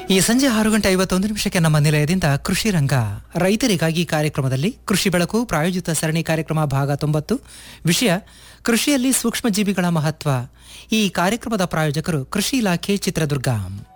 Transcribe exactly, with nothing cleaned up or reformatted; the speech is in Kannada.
ಈ ಸಂಜೆ ಆರು ಗಂಟೆ ಐವತ್ತೊಂದು ನಿಮಿಷಕ್ಕೆ ನಮ್ಮ ನಿಲಯದಿಂದ ಕೃಷಿ ರಂಗ ರೈತರಿಗಾಗಿ ಕಾರ್ಯಕ್ರಮದಲ್ಲಿ ಕೃಷಿ ಬೆಳಕು ಪ್ರಾಯೋಜಿತ ಸರಣಿ ಕಾರ್ಯಕ್ರಮ ಭಾಗ ತೊಂಬತ್ತು. ವಿಷಯ ಕೃಷಿಯಲ್ಲಿ ಸೂಕ್ಷ್ಮಜೀವಿಗಳ ಮಹತ್ವ. ಈ ಕಾರ್ಯಕ್ರಮದ ಪ್ರಾಯೋಜಕರು ಕೃಷಿ ಇಲಾಖೆ ಚಿತ್ರದುರ್ಗ.